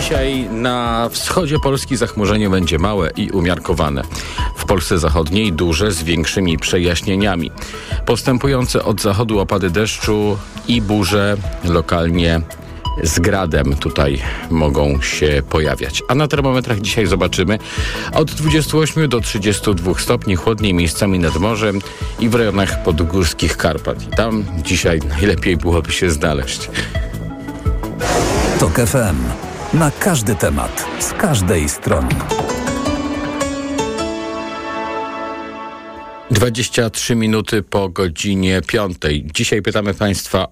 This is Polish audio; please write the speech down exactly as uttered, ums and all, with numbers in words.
Dzisiaj na wschodzie Polski zachmurzenie będzie małe i umiarkowane. W Polsce zachodniej duże z większymi przejaśnieniami. Postępujące od zachodu opady deszczu i burze lokalnie z gradem tutaj mogą się pojawiać. A na termometrach dzisiaj zobaczymy od dwudziestu ośmiu do trzydziestu dwóch stopni, chłodniej miejscami nad morzem i w rejonach podgórskich Karpat. I tam dzisiaj najlepiej byłoby się znaleźć. TOK F M. Na każdy temat, z każdej strony. dwadzieścia trzy minuty po godzinie piątej. Dzisiaj pytamy Państwa